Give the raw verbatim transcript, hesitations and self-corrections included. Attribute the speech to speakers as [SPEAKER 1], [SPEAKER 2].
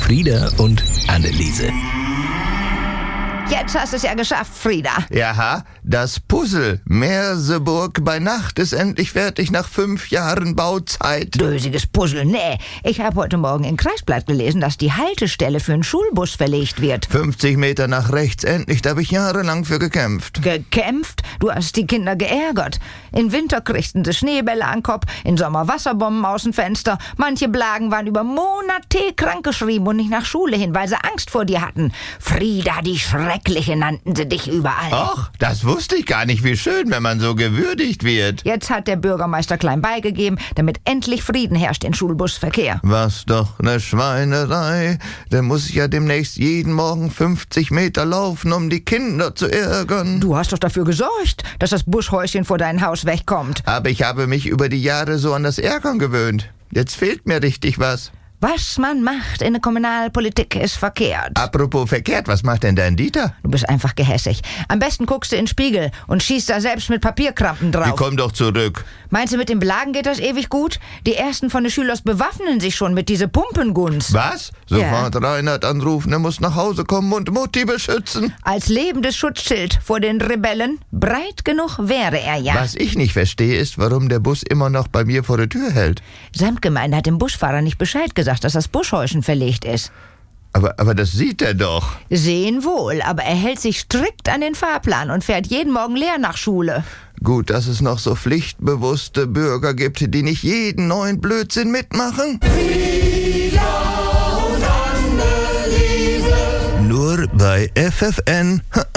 [SPEAKER 1] Frieda und Anneliese.
[SPEAKER 2] Jetzt hast du es ja geschafft, Frieda.
[SPEAKER 3] Jaha, das Puzzle Merseburg bei Nacht ist endlich fertig nach fünf Jahren Bauzeit.
[SPEAKER 2] Dösiges Puzzle, nee. Ich habe heute Morgen im Kreisblatt gelesen, dass die Haltestelle für einen Schulbus verlegt wird.
[SPEAKER 3] fünfzig Meter nach rechts, endlich, da habe ich jahrelang für gekämpft.
[SPEAKER 2] Gekämpft? Du hast die Kinder geärgert. Im Winter kriegten sie Schneebälle an den Kopf, im Sommer Wasserbomben aus dem Fenster. Manche Blagen waren über Monate krankgeschrieben und nicht nach Schule hin, weil sie Angst vor dir hatten. Frieda, die Schreckliche nannten sie dich überall.
[SPEAKER 3] Ach, das wusste ich gar nicht, wie schön, wenn man so gewürdigt wird.
[SPEAKER 2] Jetzt hat der Bürgermeister klein beigegeben, damit endlich Frieden herrscht in Schulbusverkehr.
[SPEAKER 3] Was doch ne Schweinerei. Der muss ja demnächst jeden Morgen fünfzig Meter laufen, um die Kinder zu ärgern.
[SPEAKER 2] Du hast doch dafür gesorgt, dass das Buschhäuschen vor deinem Haus wegkommt.
[SPEAKER 3] Aber ich habe mich über die Jahre so an das Ärgern gewöhnt. Jetzt fehlt mir richtig was.
[SPEAKER 2] Was man macht in der Kommunalpolitik ist verkehrt.
[SPEAKER 3] Apropos verkehrt, was macht denn dein Dieter?
[SPEAKER 2] Du bist einfach gehässig. Am besten guckst du in den Spiegel und schießt da selbst mit Papierkrampen drauf.
[SPEAKER 3] Die komm doch zurück.
[SPEAKER 2] Meinst du, mit den Blagen geht das ewig gut? Die ersten von den Schülers bewaffnen sich schon mit diese Pumpengunst.
[SPEAKER 3] Was? Sofort ja. Reinhard anrufen, er muss nach Hause kommen und Mutti beschützen.
[SPEAKER 2] Als lebendes Schutzschild vor den Rebellen. Breit genug wäre er ja.
[SPEAKER 3] Was ich nicht verstehe, ist, warum der Bus immer noch bei mir vor der Tür hält.
[SPEAKER 2] Samtgemeinde hat dem Busfahrer nicht Bescheid gesagt, dass das Buschhäuschen verlegt ist.
[SPEAKER 3] Aber, aber das sieht er doch.
[SPEAKER 2] Sehen wohl, aber er hält sich strikt an den Fahrplan und fährt jeden Morgen leer nach Schule.
[SPEAKER 3] Gut, dass es noch so pflichtbewusste Bürger gibt, die nicht jeden neuen Blödsinn mitmachen.
[SPEAKER 1] Nur bei F F N